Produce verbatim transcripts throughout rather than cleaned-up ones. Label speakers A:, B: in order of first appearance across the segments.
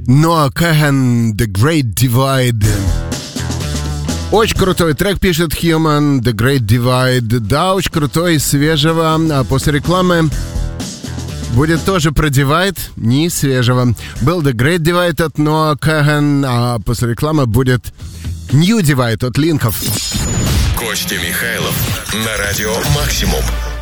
A: Ноа Кахан, The Great Divide. Очень крутой трек, пишет Human, The Great Divide. Да, очень крутой, свежего. А после рекламы будет тоже про Divide, не свежего. Был The Great Divide от Ноа Кахан, а после рекламы будет New Divide от Линков.
B: Костя Михайлов на радио «Максимум».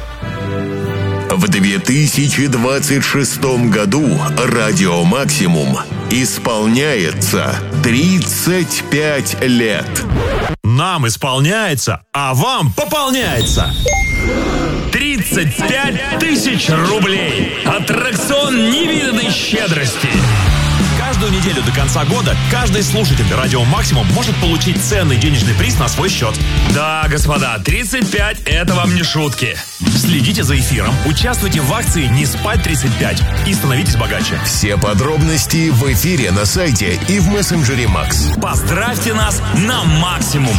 B: В две тысячи двадцать шестом году радио «Максимум» исполняется тридцать пять лет.
C: Нам исполняется, а вам пополняется. тридцать пять тысяч рублей. Аттракцион невиданной щедрости. Каждую неделю до конца года каждый слушатель радио «Максимум» может получить ценный денежный приз на свой счет. Да, господа, тридцать пять – это вам не шутки. Следите за эфиром, участвуйте в акции «Не спать тридцать пять» и становитесь богаче.
B: Все подробности в эфире на сайте и в мессенджере Макс.
C: Поздравьте нас на максимум.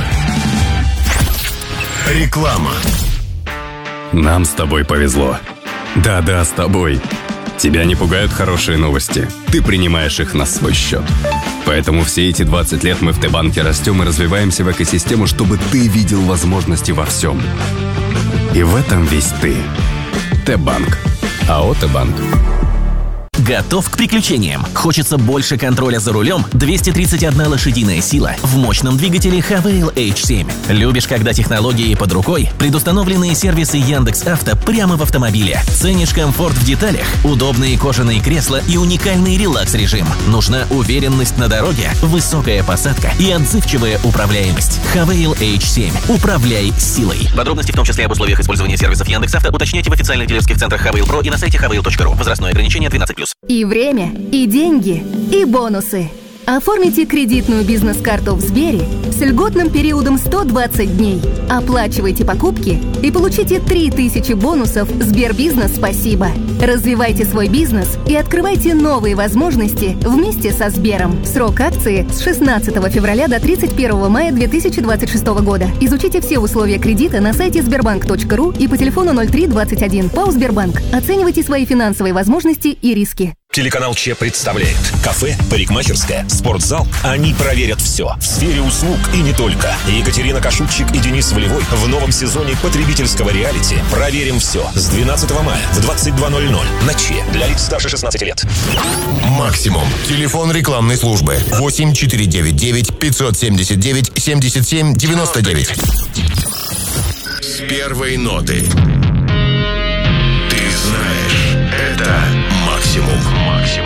B: Реклама.
D: Нам с тобой повезло. Да-да, с тобой. Тебя не пугают хорошие новости. Ты принимаешь их на свой счет. Поэтому все эти двадцать лет мы в Т-банке растем и развиваемся в экосистему, чтобы ты видел возможности во всем. И в этом весь ты. Т-банк. АО «Т-банк».
E: Готов к приключениям? Хочется больше контроля за рулем? двести тридцать одна лошадиная сила в мощном двигателе Хавейл эйч семь. Любишь, когда технологии под рукой? Предустановленные сервисы Яндекс.Авто прямо в автомобиле. Ценишь комфорт в деталях? Удобные кожаные кресла и уникальный релакс-режим. Нужна уверенность на дороге? Высокая посадка и отзывчивая управляемость. Хавейл эйч семь. Управляй силой. Подробности, в том числе об условиях использования сервисов Яндекс.Авто, уточняйте в официальных дилерских центрах Хавейл Про и на сайте хавейл точка ру. Возрастное ограничение двенадцать плюс.
F: И время, и деньги, и бонусы. Оформите кредитную бизнес-карту в Сбере с льготным периодом сто двадцать дней. Оплачивайте покупки и получите три тысячи бонусов Сбербизнес «Спасибо». Развивайте свой бизнес и открывайте новые возможности вместе со Сбером. Срок акции с шестнадцатого февраля до тридцать первого мая две тысячи двадцать шестого года. Изучите все условия кредита на сайте сбербанк точка ру и по телефону ноль три двадцать один. ПАО «Сбербанк». Оценивайте свои финансовые возможности и риски.
G: Телеканал Че представляет кафе, парикмахерская, спортзал. Они проверят все в сфере услуг и не только. Екатерина Кашубчик и Денис Волевой в новом сезоне потребительского реалити «Проверим все» с двенадцатого мая в двадцать два ноль ноль на Че для лиц старше шестнадцати лет.
B: «Максимум». Телефон рекламной службы восемь четыре девять девять пятьсот семьдесят девять семьдесят семь девяносто девять. С первой ноты. Ты знаешь, это «Максимум».